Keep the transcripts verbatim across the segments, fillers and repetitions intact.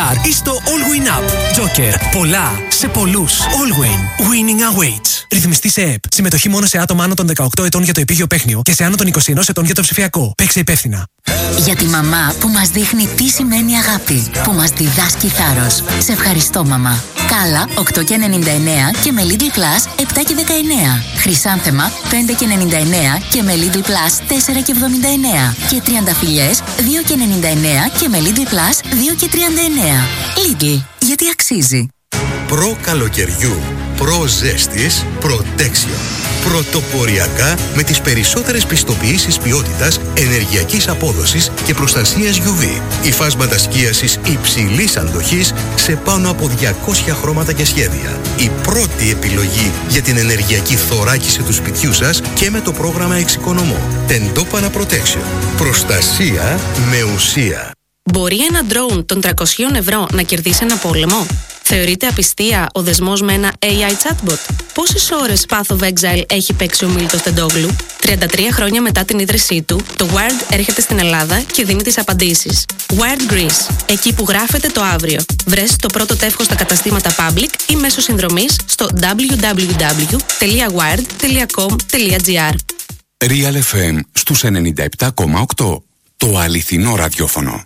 Star ή στο All Win App. Joker. Πολλά σε πολλούς. All Win. Winning awaits. Ρυθμιστή σε ΕΕΠ. Συμμετοχή μόνο σε άτομα άνω των δεκαοκτώ ετών για το επίγειο παίχνιο και σε άνω των είκοσι ένα ετών για το ψηφιακό. Παίξε υπεύθυνα. Για τη μαμά που μας δείχνει τι σημαίνει αγάπη, που μας διδάσκει θάρρος. Σε ευχαριστώ, μαμά. Κάλα οκτώ και ενενήντα εννέα και με Lidl Plus επτά και δεκαεννέα. Χρυσάνθεμα πέντε και ενενήντα εννέα και με Lidl Plus τέσσερα και εβδομήντα εννέα. Και τριανταφυλλιές δύο και ενενήντα εννέα και με Lidl Plus δύο και τριάντα εννέα. Lidl, γιατί αξίζει. Προ καλοκαιριού, προ ζέστης, Protection. Πρωτοποριακά με τις περισσότερες πιστοποιήσεις ποιότητας, ενεργειακής απόδοσης και προστασίας γιου βι. Υφάσματα σκίασης υψηλής αντοχής σε πάνω από διακόσια χρώματα και σχέδια. Η πρώτη επιλογή για την ενεργειακή θωράκιση του σπιτιού σας και με το πρόγραμμα Εξοικονομώ. Τεντόπανα Protection. Προστασία με ουσία. Μπορεί ένα ντρόουν των τριακόσια ευρώ να κερδίσει ένα πόλεμο? Θεωρείται απιστία ο δεσμός με ένα έι άι chatbot? Πόσες ώρες Path of Exile έχει παίξει ο Μίλτος Τεντόγλου? τριάντα τρία χρόνια μετά την ίδρυσή του, το Wired έρχεται στην Ελλάδα και δίνει τις απαντήσεις. Wired Greece, εκεί που γράφεται το αύριο. Βρες το πρώτο τεύχος στα καταστήματα Public ή μέσω συνδρομής στο double-u double-u double-u τελεία wired τελεία com τελεία gr. Real εφ εμ στους ενενήντα επτά κόμμα οκτώ. Το αληθινό ραδιόφωνο.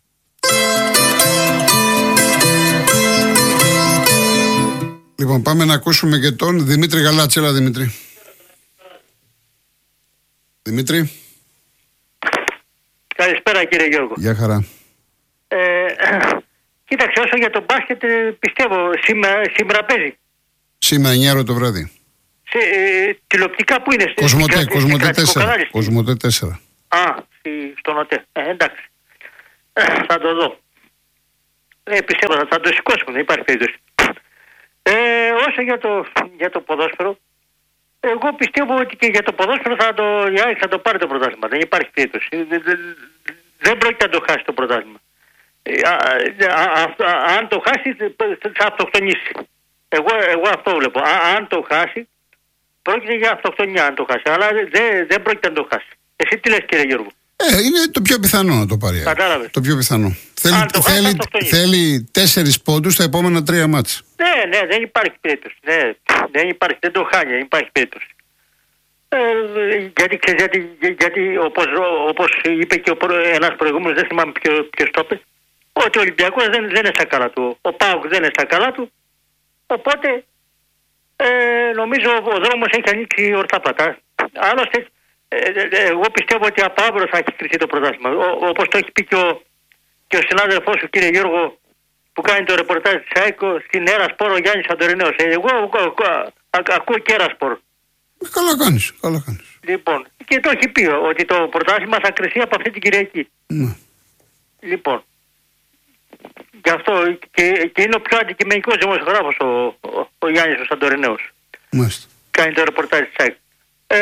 Λοιπόν, πάμε να ακούσουμε και τον Δημήτρη Γαλάτση. Έλα, Δημήτρη. Δημήτρη. Καλησπέρα, κύριε Γιώργο. Γεια χαρά. Ε, κοίταξε, όσο για τον μπάσκετ, πιστεύω σήμερα, σήμερα παίζει. Σήμερα εννιά ώρα το βράδυ. Σε, ε, τηλεοπτικά που είναι? Κοσμοτέ, στην, Κοσμοτέ στην τέσσερα. Κοσμοτέ τέσσερα. Α, στη, στον ΟΤΕ. Ε, εντάξει. Ε, θα το δω. Ε, πιστεύω θα, θα το σηκώσουμε, δεν υπάρχει περίπτωση. Ε, όσο για το, για το ποδόσφαιρο, εγώ πιστεύω ότι και για το ποδόσφαιρο θα το, θα το πάρει το πρωτάθλημα. Δεν υπάρχει περίπτωση. Δεν, δεν, δεν πρόκειται να το χάσει το πρωτάθλημα. Ε, α, α, α, αν το χάσει θα αυτοκτονήσει. Εγώ, εγώ αυτό βλέπω. Α, αν το χάσει, πρόκειται για αυτοκτονία αν το χάσει. Αλλά δεν, δεν πρόκειται να το χάσει. Εσύ τι λες, κύριε Γιώργο? Ε, είναι το πιο πιθανό να το πάρει. Κατάλαβες. Το πιο πιθανό. Θέλει, το θέλει, θέλει τέσσερις πόντους στα επόμενα τρία μάτς. Ναι, ναι, δεν υπάρχει περίπτωση. Ναι, δεν υπάρχει, δεν το χάνει, δεν υπάρχει περίπτωση. Ε, γιατί, γιατί, γιατί όπως, όπως είπε και ο, ένας προηγούμενος, δεν θυμάμαι ποιο, ποιος το είπε, ότι ο Ολυμπιακός δεν, δεν είναι στα καλά του. Ο ΠΑΟΚ δεν είναι στα καλά του. Οπότε ε, νομίζω ο δρόμος έχει ανοίξει ορθά πατά. Άλλωστε, εγώ πιστεύω ότι από αύριο θα έχει κρυφτεί το πρωτάθλημα. Όπως το έχει πει και ο, και ο συνάδελφός σου, κύριε Γιώργο, που κάνει το ρεπορτάζ της ΑΕΚΟ στην Έρα Σπορ, ο Γιάννης Αντορινέος. Εγώ ακούω και Έρα Σπορ. Καλά κάνεις, καλά κάνεις. Λοιπόν, και το έχει πει ότι το πρωτάθλημα θα κρυφτεί από αυτή την Κυριακή. Ναι. Λοιπόν, γι' αυτό και, και είναι ο πιο αντικειμενικός δημοσιογράφος ο, ο, ο Γιάννης ο Αντορινέος. Μάλιστα. Κάνει το ρεπορτάζ της ΑΕΚΟ. Ε,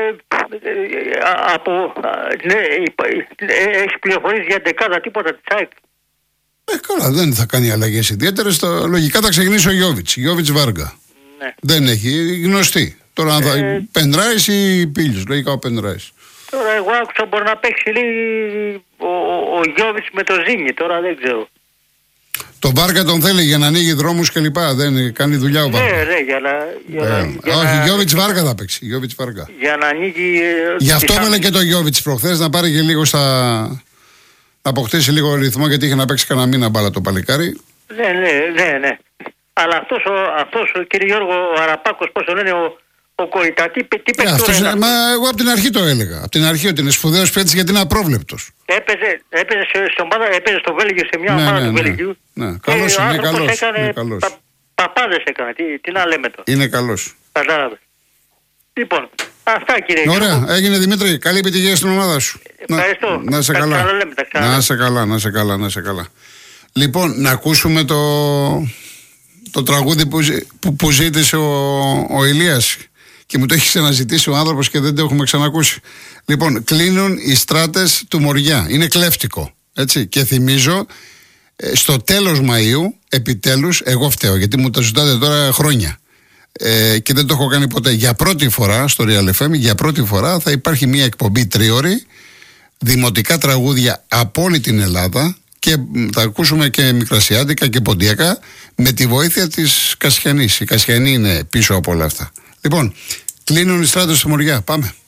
από, ναι, έχει πληροφορίες για δεκάδα τίποτα της ΑΕΚ? Ε, καλά, δεν θα κάνει αλλαγές ιδιαίτερες. Το, λογικά θα ξεκινήσει ο Γιώβιτς, Γιώβιτς Βάργα. Ναι. Δεν έχει, γνωστή. Τώρα αν θα ε, Πενράης ή Πίλιος, λογικά ο Πενράης. Τώρα εγώ άκουσα μπορεί να παίξει λέει, ο, ο, ο Γιώβιτς με το Ζήνι, τώρα δεν ξέρω. Το Βάργα τον θέλει για να ανοίγει δρόμους και λοιπά. Δεν κάνει δουλειά ο Βάργα. Ναι, ναι, για να. Για ε, να για όχι, να... Γιώβιτς Βάργα θα παίξει. Γιώβιτς Βάργα. Για να ανοίγει. Γι' αυτό έβαλε και το Γιώβιτς προχθές να πάρει και λίγο στα. Να αποκτήσει λίγο ρυθμό γιατί είχε να παίξει κανένα μήνα μπάλα το παλικάρι. Ναι, ναι, ναι, ναι. Αλλά αυτός ο, αυτός, ο κύριε Γιώργο, ο Αραπάκος, πώς τον λένε, ο, ο Κοριτά, τι, τι παίξει τώρα? Μα εγώ από την αρχή το έλεγα. Από την αρχή ότι είναι σπουδαίος παίκτης γιατί είναι απρόβλεπτος. Έπαιζε, έπαιζε, σε ομάδα, έπαιζε στο Βέλγιο, σε μια ναι, ομάδα ναι, του ναι. Βέλγιου. Ναι, καλός είναι, καλός. Έκανε, είναι καλός. Πα, παπάδες έκανε, τι, τι να λέμε τώρα. Είναι καλός. Κατάλαβε. Λοιπόν, αυτά κύριε Ωραία, Γιώργο. Έγινε Δημήτρη. Καλή επιτυχία στην ομάδα σου. Ευχαριστώ. Να, να σε καλά. Να σε καλά, να σε καλά, να σε καλά. Λοιπόν, να ακούσουμε το, το τραγούδι που, που, που ζήτησε ο, ο Ηλίας και μου το έχει ξαναζητήσει ο άνθρωπος και δεν το έχουμε ξανακούσει. Λοιπόν, κλείνουν οι στράτες του Μοριά. Είναι κλέφτικο. Έτσι. Και θυμίζω, ε, στο τέλος Μαΐου, επιτέλους, εγώ φταίω γιατί μου τα ζητάτε τώρα χρόνια. Ε, και δεν το έχω κάνει ποτέ. Για πρώτη φορά στο Real εφ εμ, για πρώτη φορά θα υπάρχει μια εκπομπή τρίωρη, δημοτικά τραγούδια από όλη την Ελλάδα και θα ακούσουμε και μικρασιάτικα και ποντιακά με τη βοήθεια της Κασιανής. Η Κασιανή είναι πίσω από όλα αυτά. Λοιπόν, κλείνουν οι Στράτος στη Μοριά. Πάμε.